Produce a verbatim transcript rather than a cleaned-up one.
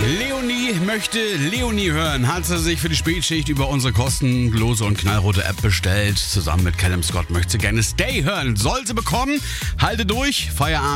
Leonie möchte Leonie hören. Hat sie sich für die Spätschicht über unsere kostenlose und knallrote App bestellt. Zusammen mit Callum Scott möchte sie gerne Stay hören. Soll sie bekommen. Halte durch. Feierabend.